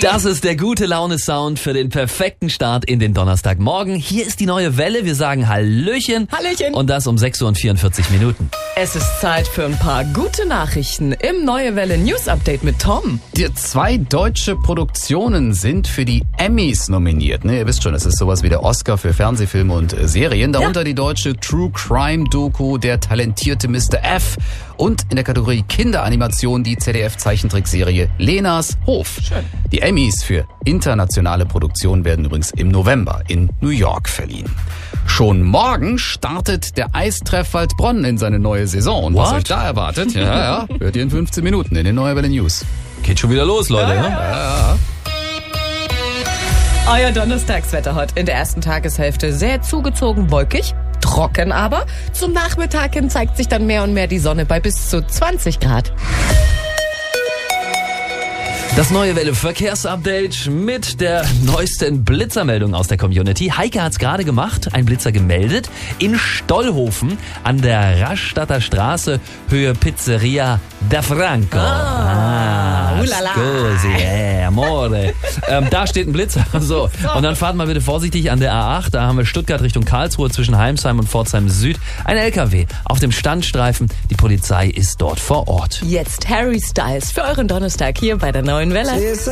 Das ist der gute Laune-Sound für den perfekten Start in den Donnerstagmorgen. Hier ist die neue Welle. Wir sagen Hallöchen. Hallöchen. Und das um 6:44 Uhr. Es ist Zeit für ein paar gute Nachrichten im Neue Welle News Update mit Tom. Die 2 deutsche Produktionen sind für die Emmys nominiert. Ne, ihr wisst schon, es ist sowas wie der Oscar für Fernsehfilme und Serien. Darunter die deutsche True Crime Doku Der talentierte Mr. F. Und in der Kategorie Kinderanimation die ZDF-Zeichentrickserie Lenas Hof. Schön. Die Emmys für internationale Produktionen werden übrigens im November in New York verliehen. Schon morgen startet der Eistreff Waldbronn in seine neue Saison. Und was What? euch da erwartet, ja, hört ihr in 15 Minuten in den Neue Welle News. Geht schon wieder los, Leute. Ja. Euer Donnerstagswetter heute in der ersten Tageshälfte sehr zugezogen wolkig, trocken aber. Zum Nachmittag hin zeigt sich dann mehr und mehr die Sonne bei bis zu 20 Grad. Das Neue Welle Verkehrsupdate mit der neuesten Blitzermeldung aus der Community. Heike hat's gerade gemacht, ein Blitzer gemeldet in Stollhofen an der Rastatter Straße, Höhe Pizzeria da Franco. Ulala. Scusi, amore. Da steht ein Blitzer. So. Und dann fahrt mal bitte vorsichtig an der A8. Da haben wir Stuttgart Richtung Karlsruhe zwischen Heimsheim und Pforzheim Süd. Ein LKW auf dem Standstreifen. Die Polizei ist dort vor Ort. Jetzt Harry Styles für euren Donnerstag hier bei der Neuen Welle.